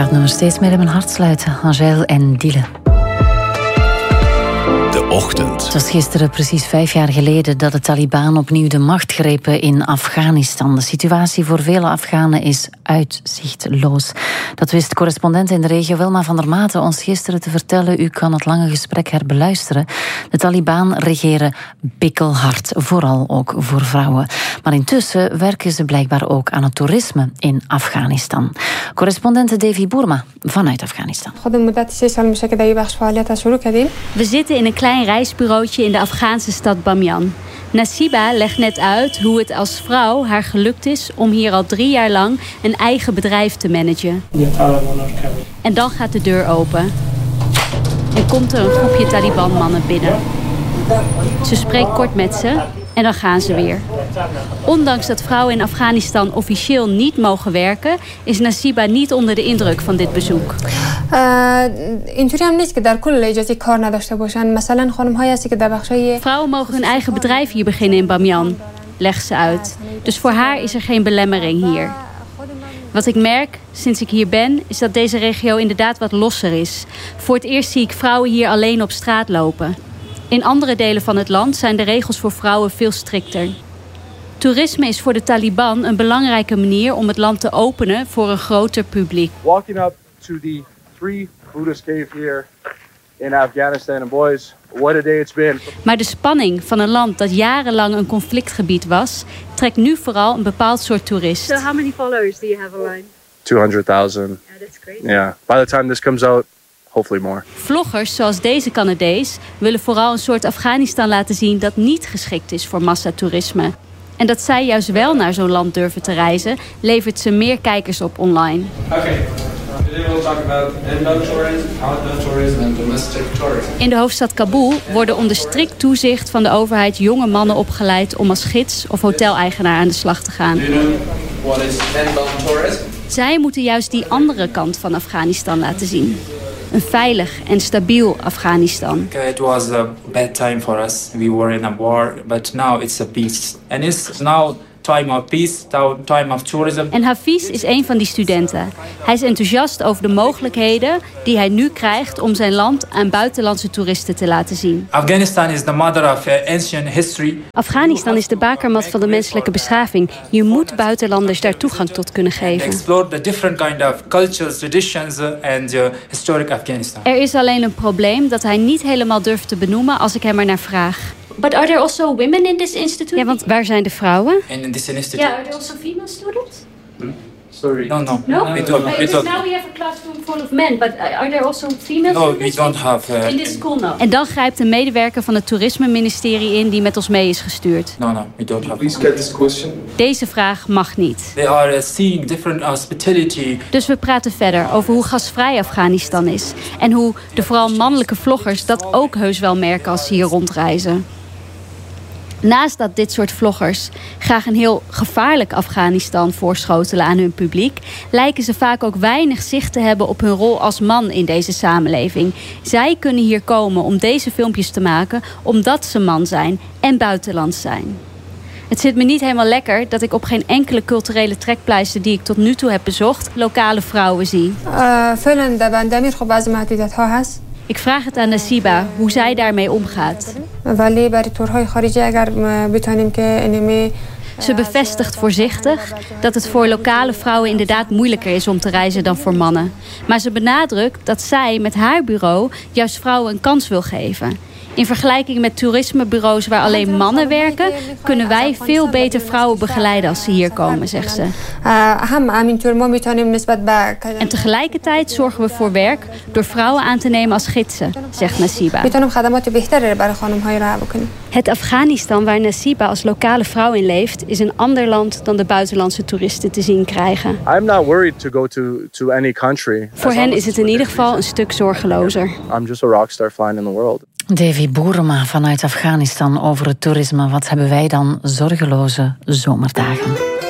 ga het nummer steeds meer in mijn hart sluiten. Angèle en Dile. De Ochtend. Het was gisteren precies 5 jaar geleden dat de Taliban opnieuw de macht grepen in Afghanistan. De situatie voor vele Afghanen is uitzichtloos. Dat wist correspondent in de regio Wilma van der Maten ons gisteren te vertellen. U kan het lange gesprek herbeluisteren. De Taliban regeren bikkelhard, vooral ook voor vrouwen. Maar intussen werken ze blijkbaar ook aan het toerisme in Afghanistan. Correspondent Devi Burma vanuit Afghanistan. We zitten in een klein reisbureautje in de Afghaanse stad Bamyan. Nasiba legt net uit hoe het als vrouw haar gelukt is om hier al 3 jaar lang een eigen bedrijf te managen. En dan gaat de deur open. En komt er een groepje Taliban-mannen binnen. Ze spreekt kort met ze en dan gaan ze weer. Ondanks dat vrouwen in Afghanistan officieel niet mogen werken, is Nasiba niet onder de indruk van dit bezoek. Vrouwen mogen hun eigen bedrijf hier beginnen in Bamyan, legt ze uit. Dus voor haar is er geen belemmering hier. Wat ik merk sinds ik hier ben, is dat deze regio inderdaad wat losser is. Voor het eerst zie ik vrouwen hier alleen op straat lopen. In andere delen van het land zijn de regels voor vrouwen veel strikter. Toerisme is voor de Taliban een belangrijke manier om het land te openen voor een groter publiek. Walking up to the 3 Buddhist cave here in Afghanistan, and boys, what a day it's been. Maar de spanning van een land dat jarenlang een conflictgebied was, trekt nu vooral een bepaald soort toerist. So how many followers do you have online? 200,000. Yeah, that's great. Yeah. By the time this comes out, hopefully more. Vloggers zoals deze Canadees willen vooral een soort Afghanistan laten zien dat niet geschikt is voor massatoerisme. En dat zij juist wel naar zo'n land durven te reizen, levert ze meer kijkers op online. In de hoofdstad Kabul worden onder strikt toezicht van de overheid jonge mannen opgeleid om als gids of hoteleigenaar aan de slag te gaan. Zij moeten juist die andere kant van Afghanistan laten zien. Een veilig en stabiel Afghanistan. It was a bad time for us. We were in a war, but now it's a peace. And it's now time of peace, time of tourism. En Hafiz is een van die studenten. Hij is enthousiast over de mogelijkheden die hij nu krijgt om zijn land aan buitenlandse toeristen te laten zien. Afghanistan is the mother of ancient history. Afghanistan is de bakermat van de menselijke beschaving. Je moet buitenlanders daar toegang tot kunnen geven. Explore the different kind of cultures, traditions and historic Afghanistan. Er is alleen een probleem dat hij niet helemaal durft te benoemen als ik hem er naar vraag. But are there also women in this institute? Ja, want waar zijn de vrouwen? In this institute. Yeah, are there also female students? Sorry. No. No? We don't. Now we have a classroom full of men, but are there also female students? No, we don't have. In this school, no. En dan grijpt een medewerker van het toerisme-ministerie in die met ons mee is gestuurd. No, we don't have. Please get this question. Deze vraag mag niet. They are seeing different hospitality. Dus we praten verder over hoe gastvrij Afghanistan is. En hoe de vooral mannelijke vloggers dat ook heus wel merken als ze hier rondreizen. Naast dat dit soort vloggers graag een heel gevaarlijk Afghanistan voorschotelen aan hun publiek, lijken ze vaak ook weinig zicht te hebben op hun rol als man in deze samenleving. Zij kunnen hier komen om deze filmpjes te maken omdat ze man zijn en buitenlands zijn. Het zit me niet helemaal lekker dat ik op geen enkele culturele trekpleister die ik tot nu toe heb bezocht lokale vrouwen zie. Ik vraag het aan Nasiba hoe zij daarmee omgaat. Ze bevestigt voorzichtig dat het voor lokale vrouwen inderdaad moeilijker is om te reizen dan voor mannen. Maar ze benadrukt dat zij met haar bureau juist vrouwen een kans wil geven. In vergelijking met toerismebureaus waar alleen mannen werken, kunnen wij veel beter vrouwen begeleiden als ze hier komen, zegt ze. En tegelijkertijd zorgen we voor werk door vrouwen aan te nemen als gidsen, zegt Nasiba. Het Afghanistan waar Nasiba als lokale vrouw in leeft, is een ander land dan de buitenlandse toeristen te zien krijgen. I'm not worried to go to any country. Voor hen is het in ieder geval een stuk zorgelozer. I'm just a rockstar flying in the world. Devi Burma vanuit Afghanistan over het toerisme. Wat hebben wij dan zorgeloze zomerdagen.